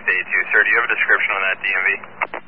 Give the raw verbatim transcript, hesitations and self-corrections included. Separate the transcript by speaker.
Speaker 1: A two. Sir, do you have a description on that D M V?